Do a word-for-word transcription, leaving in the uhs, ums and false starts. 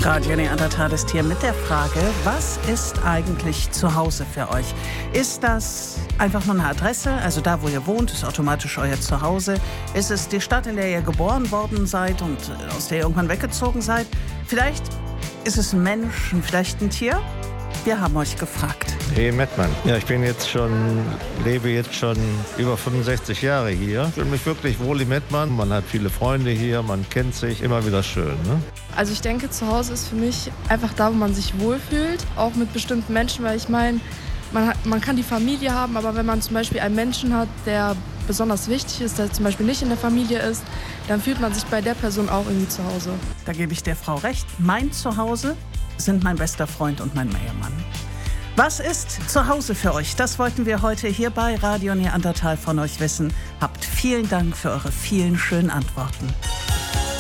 Radio Neandertal ist hier mit der Frage, was ist eigentlich zu Hause für euch? Ist das einfach nur eine Adresse, also da, wo ihr wohnt, ist automatisch euer Zuhause? Ist es die Stadt, in der ihr geboren worden seid und aus der ihr irgendwann weggezogen seid? Vielleicht ist es ein Mensch, vielleicht ein Tier? Wir haben euch gefragt. Hey Mettmann. Ja, ich bin jetzt schon, lebe jetzt schon über fünfundsechzig Jahre hier. Ich fühle mich wirklich wohl in Mettmann. Man hat viele Freunde hier, man kennt sich, immer wieder schön. Ne? Also ich denke, zu Hause ist für mich einfach da, wo man sich wohlfühlt, auch mit bestimmten Menschen, weil ich meine, man, hat, man kann die Familie haben, aber wenn man zum Beispiel einen Menschen hat, der besonders wichtig ist, der zum Beispiel nicht in der Familie ist, dann fühlt man sich bei der Person auch irgendwie zu Hause. Da gebe ich der Frau recht. Mein Zuhause sind mein bester Freund und mein Ehemann. Was ist zu Hause für euch? Das wollten wir heute hier bei Radio Neandertal von euch wissen. Habt vielen Dank für eure vielen schönen Antworten.